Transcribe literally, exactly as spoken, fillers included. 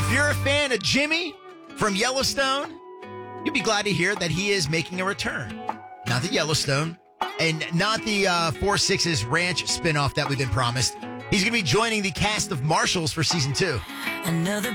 If you're a fan of Jimmy from Yellowstone, you'll be glad to hear that he is making a return. Not the Yellowstone, and not the uh, Four Sixes Ranch spinoff that we've been promised. He's going to be joining the cast of Marshals for season two. Another